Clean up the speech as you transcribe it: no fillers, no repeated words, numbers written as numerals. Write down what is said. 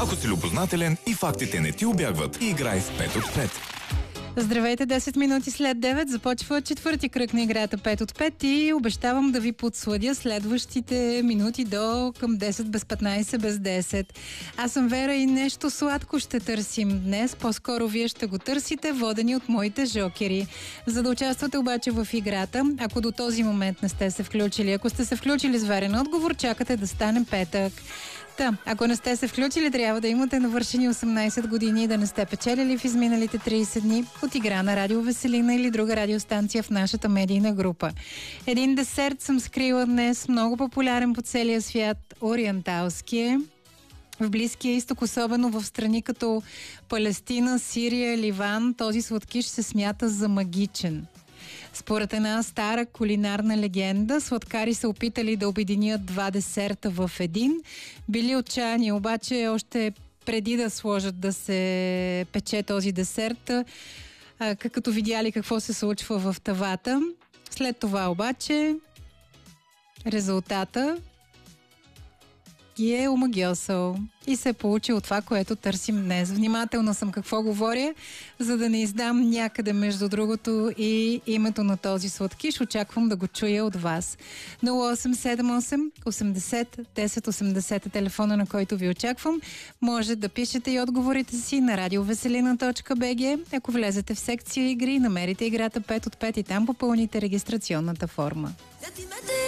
Ако си любознателен и фактите не ти убягват, играй с 5 от 5. Здравейте, 10 минути след 9 започва четвърти кръг на играта 5 от 5 и обещавам да ви подсладя следващите минути до към 10 без 15 без 10. Аз съм Вера и нещо сладко ще търсим днес. По-скоро вие ще го търсите, водени от моите жокери. За да участвате обаче в играта, ако до този момент не сте се включили, ако сте се включили с верен отговор, чакате да стане петък. Ако не сте се включили, трябва да имате навършени 18 години и да не сте печелили в изминалите 30 дни от игра на Радио Веселина или друга радиостанция в нашата медийна група. Един десерт съм скрила днес, много популярен по целия свят, ориенталски е. В Близкия изток, особено в страни като Палестина, Сирия, Ливан, този сладкиш се смята за магичен. Според една стара кулинарна легенда, сладкари са опитали да обединят два десерта в един. Били отчаяни, обаче още преди да сложат да се пече този десерт, като видяли какво се случва в тавата. След това обаче резултата ги е омагьосал и се е получило това, което търсим днес. Внимателна съм какво говоря, за да не издам някъде между другото и името на този сладкиш. Очаквам да го чуя от вас. 0878 80 10 80 е телефона, на който ви очаквам. Може да пишете и отговорите си на radioveselina.bg. Ако влезете в секция игри, намерите играта 5 от 5 и там попълните регистрационната форма.